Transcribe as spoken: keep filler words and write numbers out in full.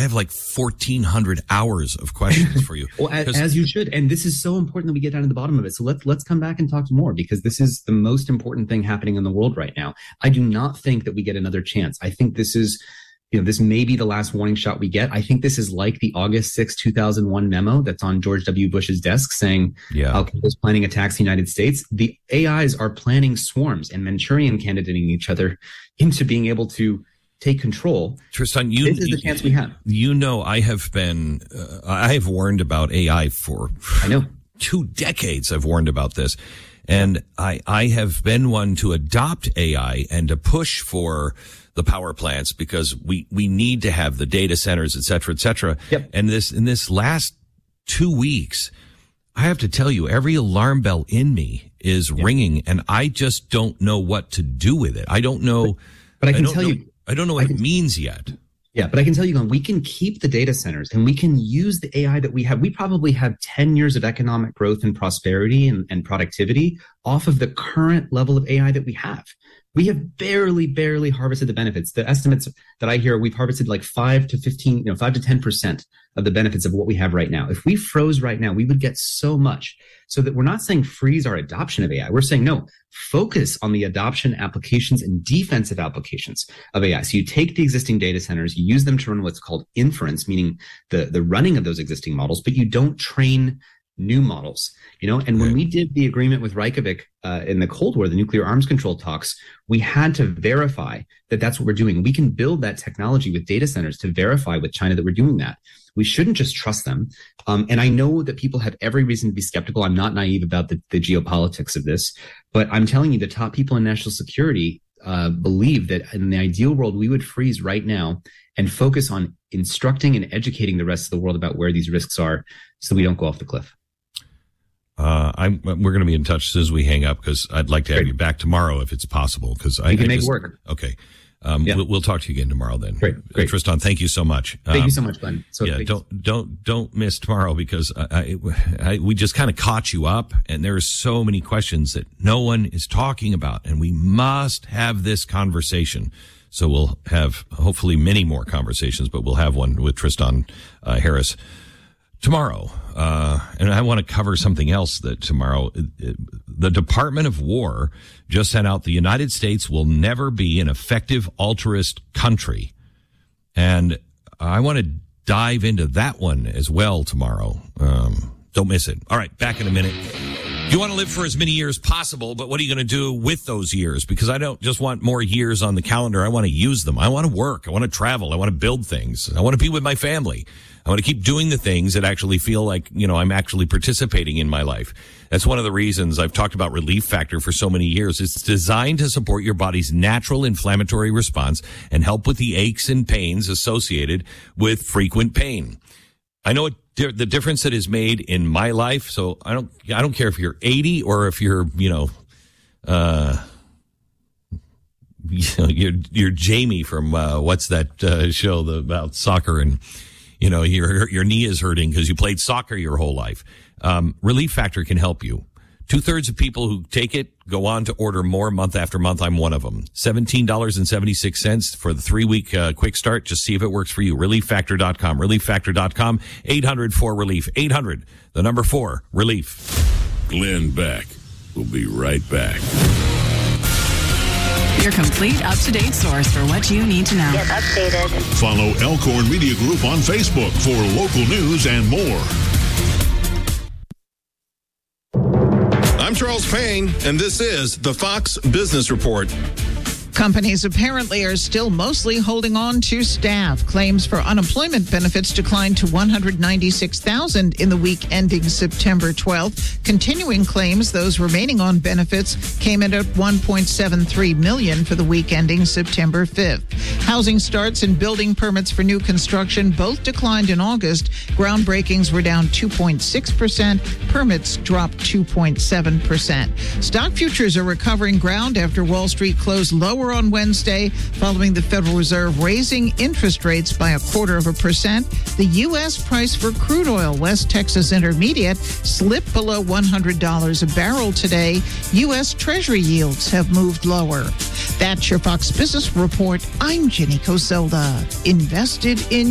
I have like fourteen hundred hours of questions for you. Well, as, as you should. And this is so important that we get down to the bottom of it. So let's let's come back and talk more, because this is the most important thing happening in the world right now. I do not think that we get another chance. I think this is, you know, this may be the last warning shot we get. I think this is like the August sixth, two thousand one memo that's on George W. Bush's desk saying yeah. Al Qaeda is planning attacks in the United States. The A Is are planning swarms and Manchurian candidating each other into being able to take control. Tristan, you, this is the you, chance we have. You know, I have been, uh, I have warned about A I for I know. two decades. I've warned about this. And I, I have been one to adopt A I and to push for the power plants, because we, we need to have the data centers, et cetera, et cetera. Yep. And this, in this last two weeks, I have to tell you, every alarm bell in me is yep. ringing, and I just don't know what to do with it. I don't know. But, but I can I tell know, you, I don't know what can, it means yet. Yeah, but I can tell you, we can keep the data centers and we can use the A I that we have. We probably have ten years of economic growth and prosperity and, and productivity off of the current level of A I that we have. We have barely, barely harvested the benefits. The estimates that I hear, we've harvested like five to fifteen, you know, five to ten percent of the benefits of what we have right now. If we froze right now, we would get so much. So that we're not saying freeze our adoption of A I. We're saying, no, focus on the adoption applications and defensive applications of A I. So you take the existing data centers, you use them to run what's called inference, meaning the, the running of those existing models, but you don't train new models, you know. And when we did the agreement with Reykjavik uh, in the Cold War, the nuclear arms control talks, we had to verify that that's what we're doing. We can build that technology with data centers to verify with China that we're doing that. We shouldn't just trust them. Um, and I know that people have every reason to be skeptical. I'm not naive about the, the geopolitics of this, but I'm telling you, the top people in national security uh, believe that in the ideal world, we would freeze right now and focus on instructing and educating the rest of the world about where these risks are, so we don't go off the cliff. Uh, I'm, we're going to be in touch as soon as we hang up, because I'd like to have Great. you back tomorrow if it's possible. Because I we can I make just, it work. Okay. Um, yeah. we'll, we'll talk to you again tomorrow then. Great. Great. Uh, Tristan, thank you so much. Thank um, you so much, Glenn. So yeah. please. Don't, don't, don't miss tomorrow, because I, I, I, we just kind of caught you up, and there are so many questions that no one is talking about, and we must have this conversation. So we'll have hopefully many more conversations, but we'll have one with Tristan uh, Harris tomorrow. Uh, and I want to cover something else that tomorrow, the Department of War just sent out, the United States will never be an effective altruist country. And I want to dive into that one as well tomorrow. Um, don't miss it. All right. Back in a minute. You want to live for as many years possible, but what are you going to do with those years? Because I don't just want more years on the calendar. I want to use them. I want to work. I want to travel. I want to build things. I want to be with my family. I want to keep doing the things that actually feel like, you know, I'm actually participating in my life. That's one of the reasons I've talked about Relief Factor for so many years. It's designed to support your body's natural inflammatory response and help with the aches and pains associated with frequent pain. I know it, the difference that is made in my life. So I don't, I don't care if you're eighty or if you're, you know, uh, you know, you're, you're Jamie from, uh, what's that, uh, show the, about soccer, and, you know, your, your knee is hurting because you played soccer your whole life. Um, Relief Factor can help you. Two thirds of people who take it go on to order more month after month. I'm one of them. seventeen dollars and seventy-six cents for the three week uh, quick start. Just see if it works for you. relief factor dot com. relief factor dot com. eight hundred four relief. eight hundred, the number four, relief. Glenn Beck will be right back. Your complete up-to-date source for what you need to know. Get updated. Follow Elkhorn Media Group on Facebook for local news and more. I'm Charles Payne, and this is the Fox Business Report. Companies apparently are still mostly holding on to staff. Claims for unemployment benefits declined to one hundred ninety-six thousand in the week ending September twelfth. Continuing claims, those remaining on benefits, came in at one point seven three million for the week ending September fifth. Housing starts and building permits for new construction both declined in August. Groundbreakings were down two point six percent. Permits dropped two point seven percent. Stock futures are recovering ground after Wall Street closed lower on Wednesday, following the Federal Reserve raising interest rates by a quarter of a percent. The U S price for crude oil, West Texas Intermediate, slipped below one hundred dollars a barrel today. U S Treasury yields have moved lower. That's your Fox Business Report. I'm Jenny Coselda. Invested in